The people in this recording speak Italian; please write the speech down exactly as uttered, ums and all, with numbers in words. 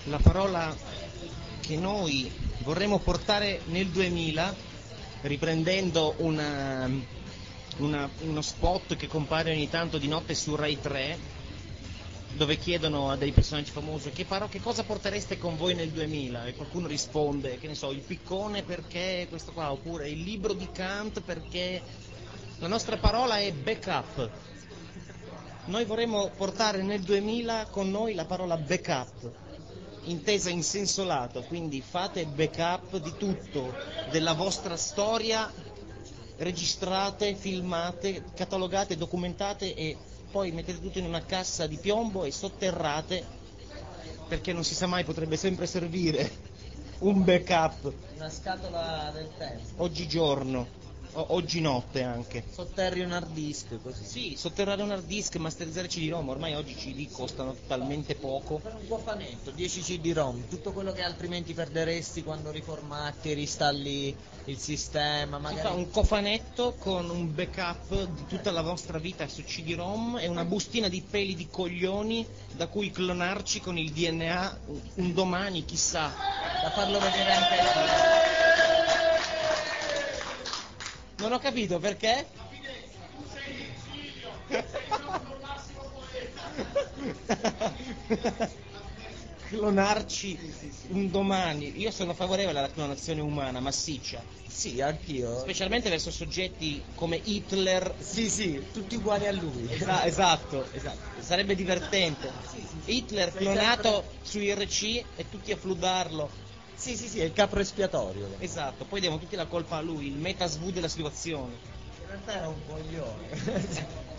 la parola che noi vorremmo portare nel duemila, riprendendo una, una, uno spot che compare ogni tanto di notte su Rai tre, dove chiedono a dei personaggi famosi che, paro- che cosa portereste con voi nel duemila, e qualcuno risponde, che ne so, il piccone perché questo qua, oppure il libro di Kant perché la nostra parola è backup. Noi vorremmo portare nel duemila con noi la parola backup, intesa in senso lato, quindi fate backup di tutto, della vostra storia, registrate, filmate, catalogate, documentate e poi mettete tutto in una cassa di piombo e sotterrate, perché non si sa mai, potrebbe sempre servire un backup. Una scatola del tempo. Oggigiorno, o oggi notte anche. Sotterri un hard disk così. Sì, sotterrare un hard disk, masterizzare C D ROM, ormai oggi i C D costano talmente poco. Per un cofanetto, dieci C D ROM, tutto quello che altrimenti perderesti quando riformatti, ristalli il sistema, Si magari... fa un cofanetto con un backup di tutta la vostra vita su C D ROM e una bustina di peli di coglioni da cui clonarci con il D N A un domani, chissà. Da farlo vedere anche a te. Non ho capito perché? Clonarci un domani. Io sono favorevole alla clonazione umana, massiccia. Sì, anch'io. Specialmente verso soggetti come Hitler. Sì, sì, tutti uguali a lui. Esa- esatto, esatto. Sarebbe divertente. Hitler clonato su I R C e tutti a fluddarlo. Sì, sì, sì, è il capro espiatorio. Esatto, poi diamo tutti la colpa a lui, il metasvu della situazione. In realtà era un coglione.